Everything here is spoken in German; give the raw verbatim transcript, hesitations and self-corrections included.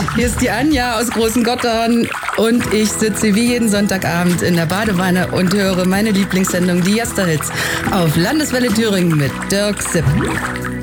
Hier ist die Anja aus Großen Gottorn und ich sitze wie jeden Sonntagabend in der Badewanne und höre meine Lieblingssendung, die Jester Hits, auf Landeswelle Thüringen mit Dirk Sipp.